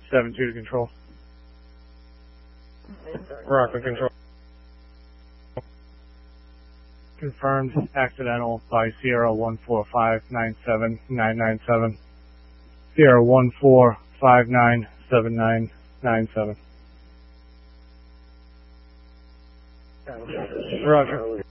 7-2 to control. Rocket control. Confirmed accidental by Sierra 14597-997. Sierra 14597997. Roger.